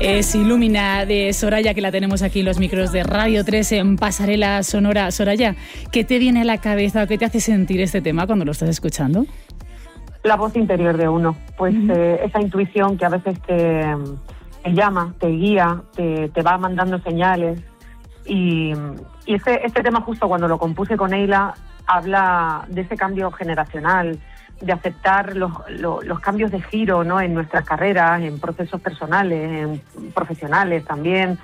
Es Illumina de Soraya, que la tenemos aquí en los micros de Radio 3 en Pasarela Sonora. Soraya, ¿qué te viene a la cabeza o qué te hace sentir este tema cuando lo estás escuchando? La voz interior de uno, pues esa intuición que a veces te llama, te guía, te va mandando señales. Y este tema, justo cuando lo compuse con Eila, habla de ese cambio generacional, de aceptar los cambios de giro, ¿no?, en nuestras carreras, en procesos personales, en profesionales también,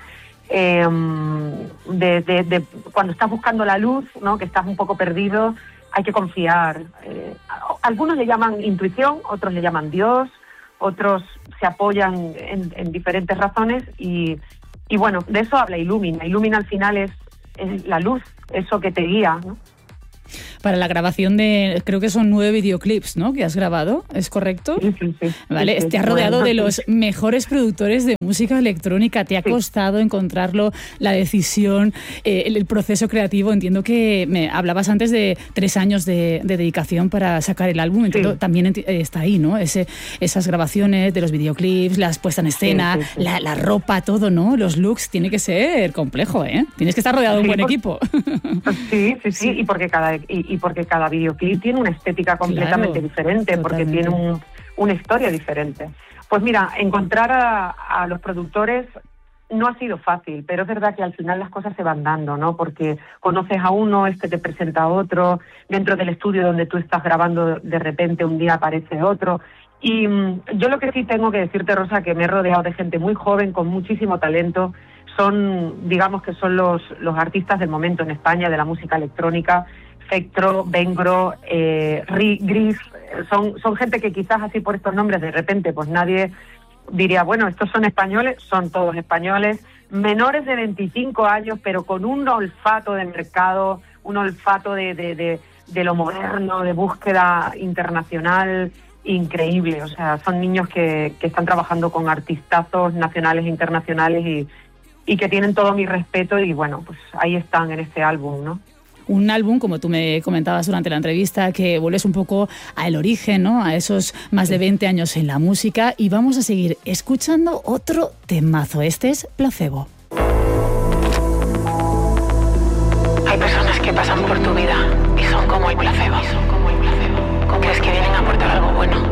de cuando estás buscando la luz, ¿no?, que estás un poco perdido, hay que confiar. Algunos le llaman intuición, otros le llaman Dios, otros se apoyan en diferentes razones y bueno, de eso habla Illumina. Illumina al final es la luz, eso que te guía, ¿no? Para la grabación de, creo que son 9 videoclips, ¿no?, que has grabado, ¿es correcto? Sí. Vale, Sí. te has rodeado de los mejores productores de música electrónica. ¿Te ha costado encontrarlo, la decisión, el proceso creativo? Entiendo que me hablabas antes de 3 años de dedicación para sacar el álbum. Entiendo, también está ahí, ¿no? Esas grabaciones de los videoclips, las puestas en escena, la ropa, todo, ¿no? Los looks, tiene que ser complejo, ¿eh? Tienes que estar rodeado de un buen equipo. Sí, y porque cada videoclip tiene una estética completamente diferente, porque tiene una historia diferente. Pues mira, encontrar a los productores no ha sido fácil, pero es verdad que al final las cosas se van dando, ¿no? Porque conoces a uno, te presenta a otro, dentro del estudio donde tú estás grabando, de repente un día aparece otro. Y yo lo que sí tengo que decirte, Rosa, que me he rodeado de gente muy joven, con muchísimo talento. Digamos que son los artistas del momento en España de la música electrónica. Spectro, Vengro, Gris, son gente que quizás así por estos nombres de repente pues nadie diría, bueno, estos son españoles, son todos españoles, menores de 25 años, pero con un olfato de mercado, un olfato de lo moderno, de búsqueda internacional increíble. O sea, son niños que están trabajando con artistazos nacionales e internacionales y que tienen todo mi respeto y bueno, pues ahí están en este álbum, ¿no? Un álbum, como tú me comentabas durante la entrevista, que vuelves un poco al origen, ¿no?, a esos más de 20 años en la música, y vamos a seguir escuchando otro temazo. Este es Placebo. Hay personas que pasan por tu vida y son como el placebo. Crees que vienen a aportar algo bueno,